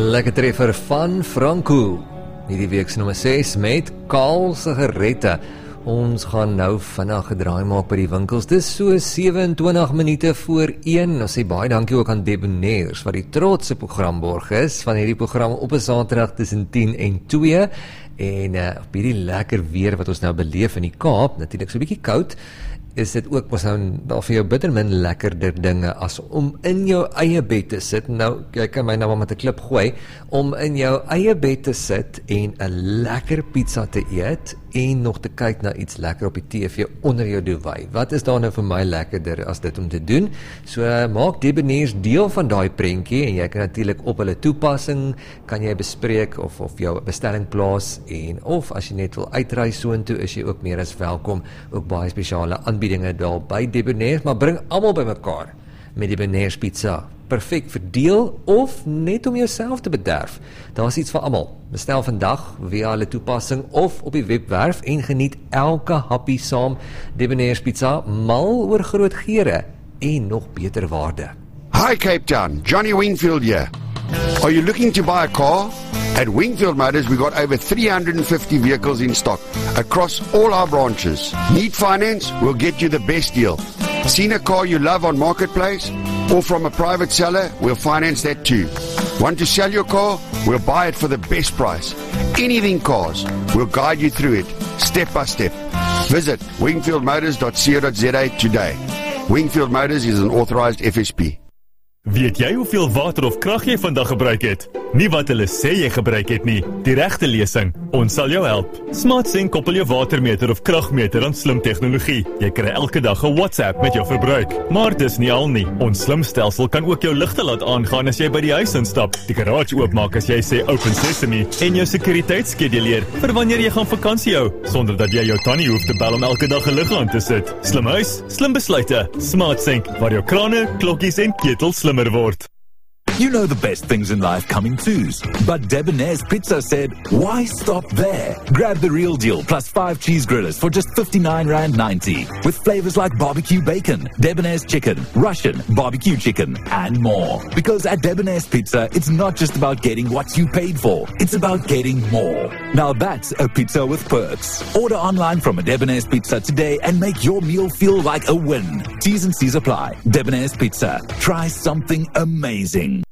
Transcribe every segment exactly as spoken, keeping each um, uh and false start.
Lekker treffer van Franco. Hierdie week se nommer ses met Kaal sigarette. Ons gaan nou vinnig gedraai maak by die winkels. Dis so sewe en twintig minute voor een. Ons sê baie dankie ook aan Debonaires wat die trotse programborg is van hierdie program op 'n Saterdag tussen tien en twee. En uh, op hierdie lekker weer wat ons nou beleef in die Kaap, natuurlik so 'n bietjie koud, is dit ook mos nou daar vir jou bitter min lekkerder dinge as om in jou eie bed te sit. Nou, jy kan my nou maar met 'n klip gooi, om in jou eie bed te sit en 'n lekker pizza te eet en nog te kyk na iets lekker op die T V onder jou duvet. Wat is daar nou vir my lekkerder as dit om te doen? So maak Debonaires deel van daai prentjie en jy kan natuurlik op hulle toepassing kan jy bespreek of of jou bestelling plaas en of as jy net wil uitreis soontoe is jy ook meer as welkom. Ook baie spesiale aanbiedinge daar by Debonaires, maar bring almal bymekaar met Debonaires pizza. Perfek vir deel of net om jouself te bederf. Daar is iets vir almal. Bestel vandag via hulle toepassing of op die webwerf en geniet elke happie saam. Debonaires pizza, mal oor groot geure en nog beter waarde. Hi Cape Town, Johnny Wingfield here. Are you looking to buy a car? At Wingfield Motors, we got over three hundred fifty vehicles in stock across all our branches. Need finance? We'll get you the best deal. Seen a car you love on Marketplace? Or from a private seller? We'll finance that too. Want to sell your car? We'll buy it for the best price. Anything cars, we'll guide you through it, step by step. Visit wingfield motors dot co dot za today. Wingfield Motors is an authorized F S P. Weet jy hoeveel water of krag jy vandag gebruik het? Nie wat hulle sê jy gebruik het nie. Die regte lesing. Ons sal jou help. SmartSync koppel jou watermeter of kragmeter aan slim tegnologie. Jy kry elke dag 'n WhatsApp met jou verbruik. Maar dis nie al nie. Ons slim stelsel kan ook jou ligte laat aangaan as jy by die huis instap, die garage oopmaak as jy sê open sesame en jou sekuriteitsskeduleer vir wanneer jy gaan vakansie hou, sonder dat jy jou tannie hoef te bel om elke dag 'n lig aan te sit. Slim huis, slim besluite. SmartSync, waar jou krane, klokkies en ketels slimmer word. You know the best things in life come in twos, but Debonaires Pizza said, why stop there? Grab the real deal plus five cheese grillers for just fifty-nine rand ninety, with flavors like barbecue bacon, Debonaires chicken, Russian, barbecue chicken, and more. Because at Debonaires Pizza, it's not just about getting what you paid for, it's about getting more. Now that's a pizza with perks. Order online from a Debonaires Pizza today and make your meal feel like a win. T's and C's apply. Debonaires Pizza. Try something amazing.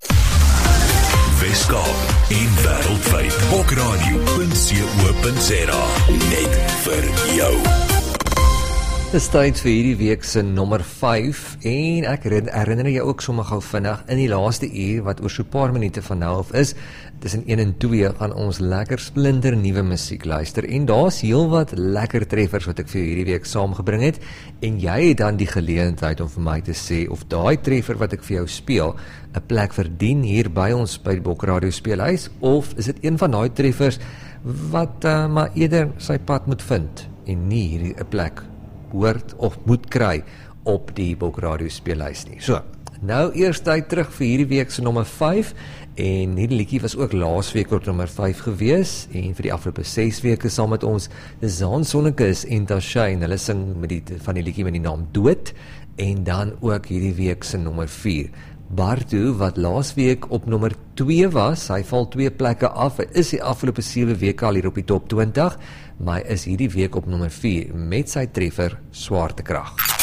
Weskaap en wêreldwyd. Bokradio punt co punt za. Net vir jou. Dis tyd vir hierdie week se nommer vyf en ek herinner jou ook sommer gou vinnig in die laaste uur wat oor so 'n paar minute van nou af is, tussen een en twee gaan ons lekker splinter nuwe musiek luister en daar's heelwat lekker treffers wat ek vir hierdie week saamgebring het en jy het dan die geleentheid om vir my te sê of daai treffer wat ek vir jou speel 'n plek verdien hier by ons by die Bokradio speelhuis of is dit een van daai treffers wat uh, maar eerder sy pad moet vind en nie hierdie 'n plek hoort of moet kry op die Bokradio speelhuis nie. So, nou eers tyd terug vir hierdie week se nommer vyf en hierdie liedjie was ook laas week op nommer vyf gewees en vir die afgelope ses weke saam met ons Zaan Sonnekus en Tashayn, hulle sing met die, van die liedjie met die naam Dood en dan ook hierdie week se nommer vier. Bartu, wat laas week op nommer twee was, hy val twee plekke af, hy is die afgelope sewe weke al hier op die top twintig, maar hy is hierdie week op nommer vier met sy treffer Swaartekrag.